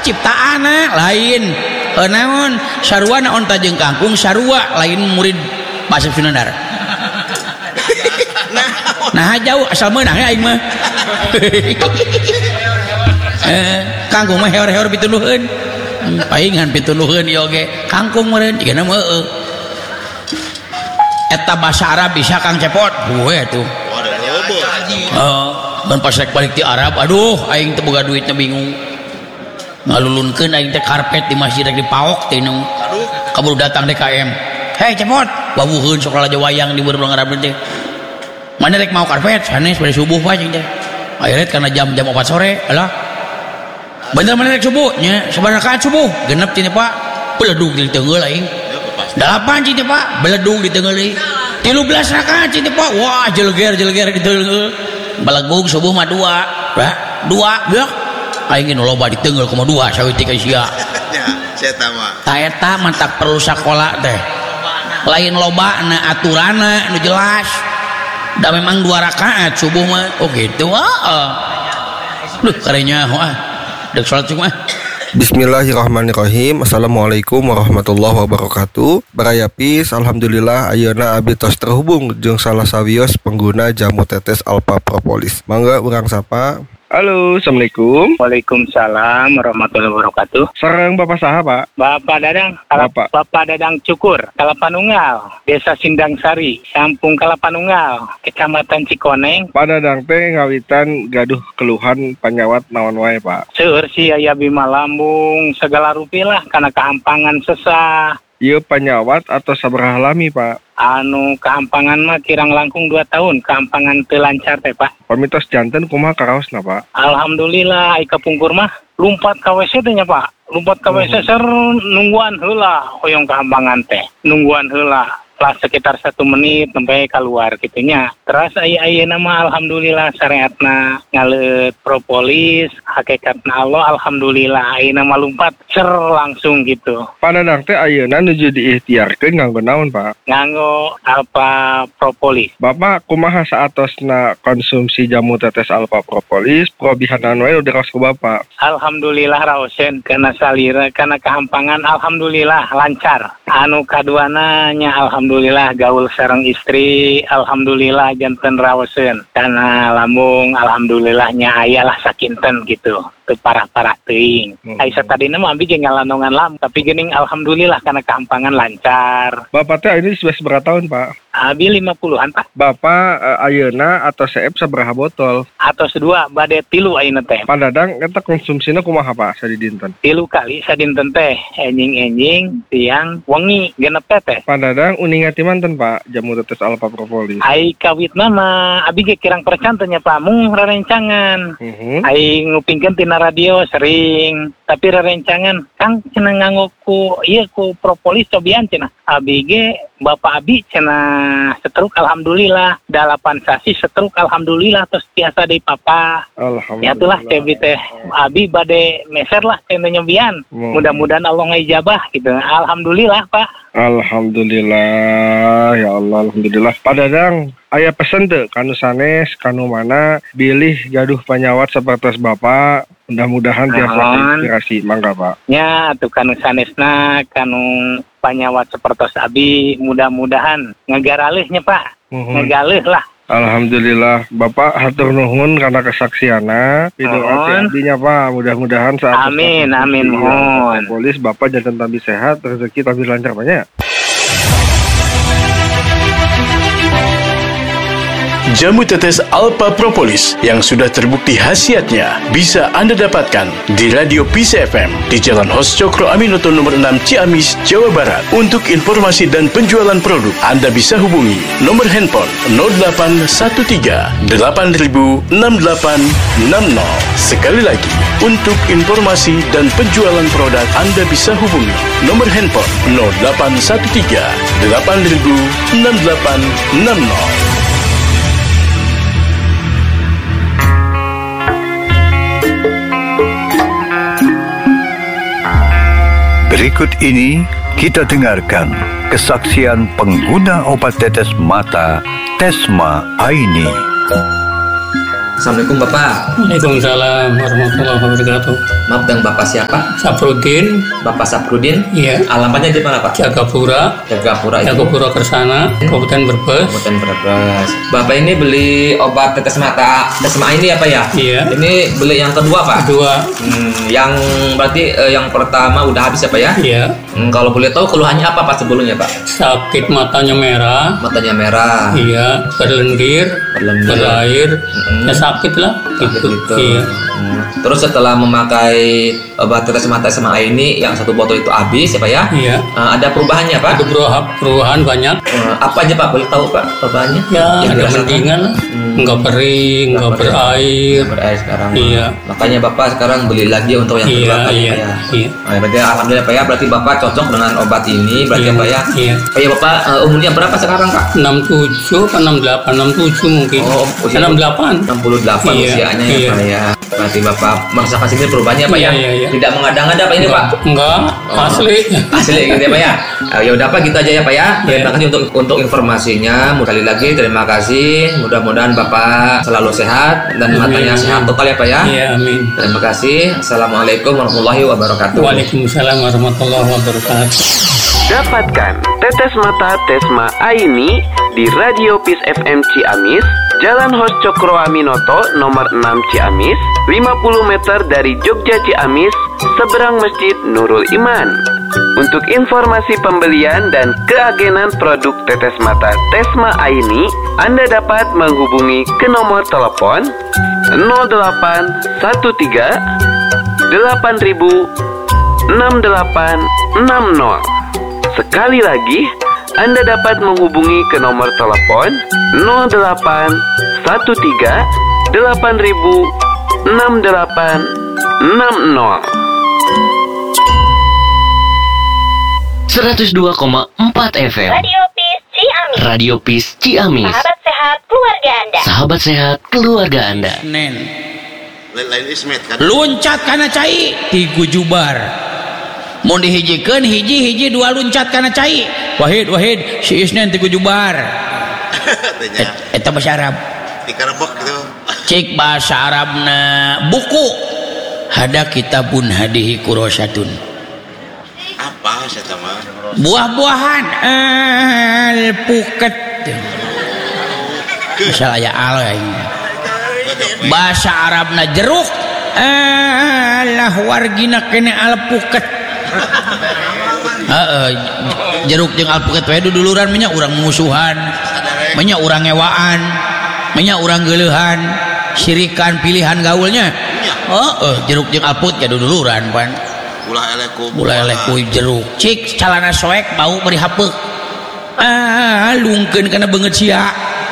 ciptaana lain naon sarua naon tajeng kangkung sarua lain murid Basep Sunandar. Nah jauh asal meunang aing mah. Kangkung mah heor-heor pitunuheun. Paingan pitunuheun ieu ge kangkung meureun digana meueuh. Eta bahasa Arab bisa Kang Cepot. Gue atuh. Mun pas rek balik ti Arab, aduh aing teu boga duitnya bingung. Ngalulunkeun aing teh karpet di masjid rek dipaok teh nu. Kaburu datang DKM. Hei Cepot, wawuheun sok lalajo wayang di bulan Arab teh. Mana rek mau karpet? Sanes bari subuh wae jeung teh. Akhirnya karena jam 4 sore, alah. Bener mana rek subuh nya, sabaraha rakaat subuh? Genep cenah Pak. Beledug di teungeul aing. 8 cenah Pak, beledug di teungeul deui. 13 rakaat cenah Pak. Wah, jelger di teungeul. Balegug subuh mah 2. 2 beuk. Aing nu loba di teungeul kumaha 2 saeutik ka sia. Nya, eta mah. Ta eta mantap perlu sakola teh. Lain lobana aturanna nu jelas. Da memang 2 rakaat subuh mah. Oh gitu. Duh karenya Dek salat cuma. Bismillahirrahmanirrahim. Assalamualaikum warahmatullahi wabarakatuh. Barayapis, alhamdulillah ayeuna abdi tos terhubung jeung salah sawios pengguna jamu tetes Alpha Propolis. Mangga urang sapa. Halo, assalamualaikum. Waalaikumsalam warahmatullahi wabarakatuh. Sareng Bapak saha, Pak? Bapak Dadang, Bapak Dadang Cukur, Kalapanunggal, Desa Sindang Sari, Sampung Kalapanunggal, Kecamatan Cikoneng. Pak Dadang teh ngawitan gaduh keluhan panyawat naon wae, Pak? Seueur si aya bima lambung, segala rupi lah kana kahampangan sesah. Ieu panyawat atau sabaraha lami, Pak? Anu kahampangan mah kirang langkung 2 tahun, kahampangan teu lancar teh, Pak. Pamitos janten kumaha karaosna, Pak? Alhamdulillah ai kapungkur mah lumpat ka WC teh nya, Pak. Lumpat ka WC ser nungguan heula hoyong kahampangan teh. Nungguan heula. Lah sekitar 1 menit sampai keluar gitunya. Terus ayeuna mah alhamdulillah syariatna ngaleut propolis, hakikatna Allah alhamdulillah ayeuna mah lumpat cer langsung gitu. Pak Dadang teh ayeuna nuju diikhtiarkeun nganggo naon, Pak? Nganggo Alpha Propolis. Bapak kumaha saatosna konsumsi jamu tetes Alpha Propolis, probihanan wae udah raos ku Bapak? Alhamdulillah raoseun kana salira kana kahampangan alhamdulillah lancar. Anu kaduana nya alhamdulillah gaul sareng istri, alhamdulillah janten raoseun. Kana lambung alhamdulillahnya aya lah sakinten gitu. Teu parah-parah teuing. Ai satadina mah abi ge ngalanongan lam, tapi geuning alhamdulillah kana kahampangan lancar. Bapak teh ini sudah seberapa tahun, Pak? Abi 50-an, Pak. Bapak ayeuna atau seep sabaraha botol? Atos 2 bade 3 ayeuna teh. Pak Dadang eta konsumsina kumaha, Pak, sadinten? 3 kali sadinten teh, enjing-enjing, siang, wengi, genep teh. Pak Dadang uningan ti manten, Pak, jamu tetes Alpha Propolis? Ai kawitna mah abi ge kirang percan teh nya, Pak, mung rarencangan. Ai ngupingkeun tina radio sering, tapi rarencangan Kang cenah nganggo ku ieu ku propolis cobian cenah. Abi ge Bapak abi cenah setruk alhamdulillah, 8 sasi setruk alhamdulillah terus biasa deui papa. Alhamdulillah. Ya itulah teh abi bade meser lah cenah nyobian. Mudah-mudahan Allah ngijabah gitu. Alhamdulillah, Pak. Alhamdulillah, ya Allah, alhamdulillah. Pak Dadang, aya pesen teu kanu sanes, kanu mana bilih gaduh panyawat sapertos Bapak. Mudah-mudahan tiasa inspirasi, mangga Pak. Ya, atuh kanu sanesna, kanu panyawat sapertos abi, mudah-mudahan ngagaralihnya Pak. Ngagalih lah. Alhamdulillah, Bapak hatur nuhun karena kesaksianna. Pidoa abdinya Pak, mudah-mudahan saat amin mohon. Polis Bapak jangan tambah sehat, rezeki tambah lancar banyak. Jamu tetes Alpha Propolis yang sudah terbukti khasiatnya bisa Anda dapatkan di Radio Peace FM di Jalan Hos Cokro Aminoto nomor 6 Ciamis, Jawa Barat. Untuk informasi dan penjualan produk, Anda bisa hubungi nomor handphone 0813 8000 6860. Sekali lagi, untuk informasi dan penjualan produk, Anda bisa hubungi nomor handphone 0813 8000 6860. Berikut ini kita dengarkan kesaksian pengguna obat tetes mata Tesma Aini. Assalamualaikum Bapak. Waalaikumsalam warahmatullahi wabarakatuh. Maaf, dengan Bapak siapa? Saprudin. Bapak Saprudin? Iya. Alamatnya di mana Pak? Jagapura. Jagapura itu? Jagapura Kersana, Kabupaten Brebes. Kabupaten Brebes. Bapak ini beli obat tetes mata ini apa ya? Iya. Ini beli yang kedua Pak? Kedua. Yang berarti yang pertama udah habis apa ya? Iya. Kalau boleh tahu keluhannya apa Pak sebelumnya Pak? Sakit matanya merah. Matanya merah. Iya. Berlendir. Berair. Ya sakit lah. Gitu. Iya. Terus setelah memakai obat tetes mata SMA ini yang satu botol itu habis ya Pak ya? Iya. Ada perubahannya Pak? Ada perubahan banyak. Apa aja Pak? Boleh tahu Pak perubahannya? Ya, ada mendingan. Enggak kering, enggak berair. Berair sekarang. Iya. Makanya Bapak sekarang beli lagi untuk yang kedua Pak Iya. ya? Iya. Nah, berarti alhamdulillah Pak ya, berarti Bapak cocok dengan obat ini berarti Iya. Pak ya? Iya. Pak ya Bapak umurnya berapa sekarang Pak? 67 atau 68, 67 mungkin. Oh, usia 68. 68 Iya. usianya ya Iya. Pak ya. Berarti Bapak merasakan sini perubahannya Pak ya? Iya. Tidak mengada-ngada Pak ini Pak? Enggak, asli. Asli gitu ya Pak ya. Ya udah Pak, gitu aja ya Pak ya. Terima kasih untuk informasinya. Sekali lagi terima kasih. Mudah-mudahan Bapak selalu sehat dan matanya sehat total ya Pak ya. Iya, amin. Terima kasih. Assalamualaikum warahmatullahi wabarakatuh. Waalaikumsalam warahmatullahi wabarakatuh. Dapatkan tetes mata Tesma Aini di Radio Peace FM Ciamis, Jalan Hos Cokro Aminoto nomor 6 Ciamis, 50 meter dari Jogja Ciamis, seberang Masjid Nurul Iman. Untuk informasi pembelian dan keagenan produk tetes mata Tesma Aini, Anda dapat menghubungi ke nomor telepon 0813 8000 6860. Sekali lagi, Anda dapat menghubungi ke nomor telepon 0813 8000 6860. 102,4 FM Radio Peace Ciamis. Radio Peace Ciamis. Sahabat sehat keluarga Anda. Sahabat sehat keluarga Anda. Nen. Lain ismet kan. Luncat kana cai ti gujubar. Mun dihijikeun hiji dua luncat kana cai. Wahid si Isnen ti gujubar. Eta bahasa Arab. Dikarebek gitu. Cik bahasa Arabna buku. Hada kitabun hadihi kurosatun. Apa saya mah? Buah-buahan alpukat. Masalah ya Allah ini. Bahasa Arabna jeruk lah wargina kena alpukat. Jeruk jeung alpukat we duduluran nya urang musuhan, nya urang ngewaan, nya urang geuleuhan, sirikan pilihan gaulnya. Jeruk jeung alpukat ya duduluran pan. Ulah elek ku jeruk. Cik calana soek bau beri hapeuk. Lungkeun kana beungeut sia.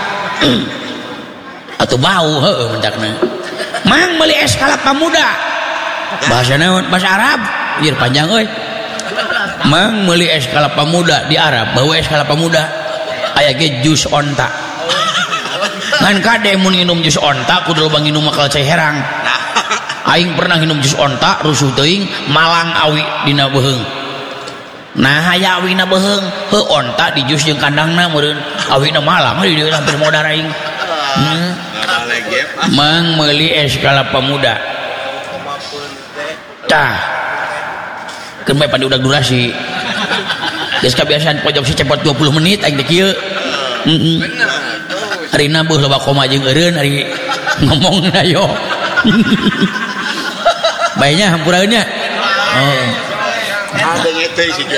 Atuh bau heueuh mentakna. Mang meuli es kalapa muda. Bahasa naon? Bahasa Arab. Ieu panjang euy. Mang meuli es kalapa muda di Arab, bau es kalapa muda. Aya ge jus onta. Ngan kade mun nginum jus onta kudu loba nginum makal cai herang. Aing pernah nginum jus onta rusuh teuing malang awi dina beheung. Nah aya awina beheung, heuh onta di jus jeung kandangna meureun awina malang di dieu hampir modar aing. Mang meuli es kalapa muda. Tah. Keun bae pandi udag durasi. Geus kabiasaan pojok si cepot 20 menit aing teh kieu. Harina beuh loba koma jeung eureun ari ngomongna yo. Baiknya hampuraannya. Ada ngeteh sih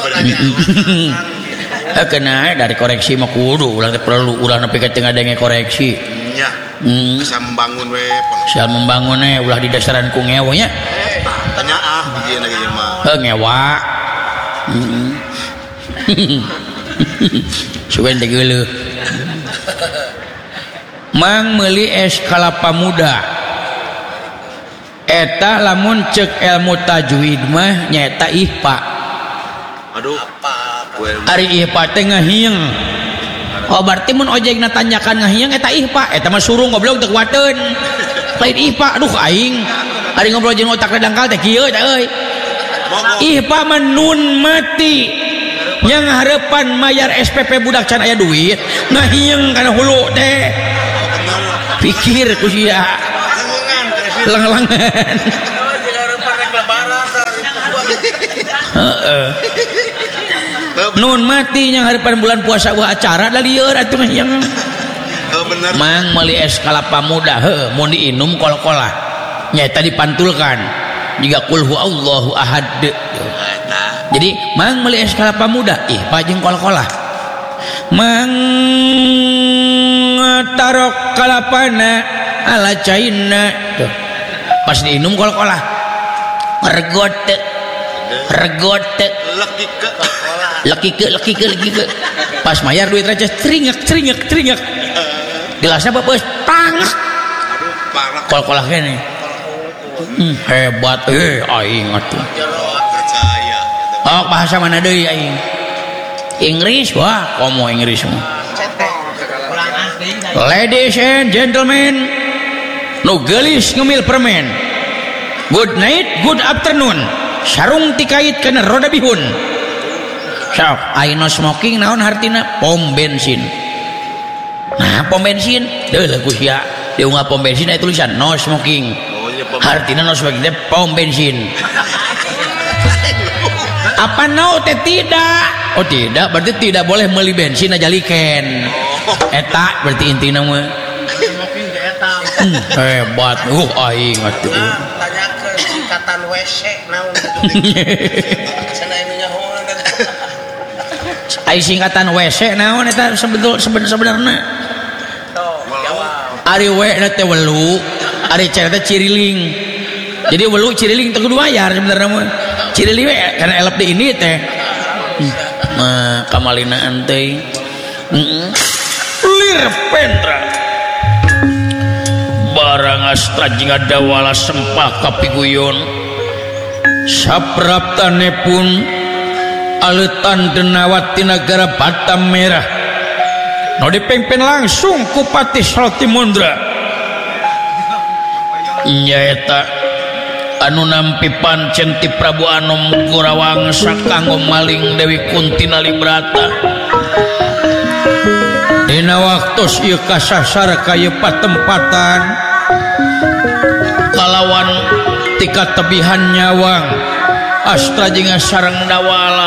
kena dari koreksi mah kudu ulang perlu ulah nepi ka teu ngadenge koreksi. Nya. Bisa membangun we. Bisa membangun ulah di dasaran ku ngewe nya. Tanya ieu lagi mah. Ngewa. Sugan teh geuleuh. Mang meuli es kalapa muda. Eta lamun cek ilmu tajwid mah nyaeta ihfa. Aduh, ari ihfa teh ngahieung. Oh berarti mun ojegna tanjakan ngahieung eta ihfa, eta mah suruh goblok teu kuateun. Lain ihfa, aduh aing ari ngobrol jeung otak dangkal teh kieu teh euy. Ihfa mah nun mati. Yang harapan mayar SPP budak can aya duit, ngahieung kana hulu teh. pikir ku sia lengan-lengan nun mati yang harapan bulan puasa buah acara da lieur atuh yang mang meuli es kalapa muda mun diinum kol-kolah nyaeta dipantulkan jika qul huwallahu ahad. Jadi mang meuli es kalapa muda pajeng kol-kolah mang tarok kalapana ala caina tuh pas diinum kol-kolah regot leki ke pas mayar duit raja ceringek gelasnya bapak tangak kol-kolah kene hebat aing atuh bahasa mana deui aing Inggris wah komo Inggris mah. Ladies and gentlemen nu geulis ngemil permen good night good afternoon sarung tikait kana roda bihun sok I no smoking naon hartina pom bensin. Nah pom bensin deuh lagu sia diunggah pom bensin aya tulisan no smoking hartina no smoking teh pom bensin. Apa no teh tidak? Oh tidak, berarti tidak boleh meuli bensin aja liken. Eta berarti intina mah. Hebat. Aing atuh. Tanyakeun singkatan WC naon cenah anu nyahoan. Ai singkatan WC naon eta sebenarnya? Ari we teh welu, ari C teh ciriling. Jadi welu ciriling teh kudu bayar sebenarnya mah. Ciriling we kana elep di ini teh. Nah, kamalina antei. Lir pendra. Barang astra jeung adawala sempah kapiguyon. Sapraptanepun aleutan denawat ti nagara Batam Merah. Nu dipengpen langsung ku Patih Saltimundra. Nyaeta anu nampi pancen ti Prabu Anom Gorawangsa kanggo maling Dewi Kunti Nalibrata. Dina waktos ieu kasasar ka ieu patempatan kalawan tika tebihan nyawang astra jeung sareng dawala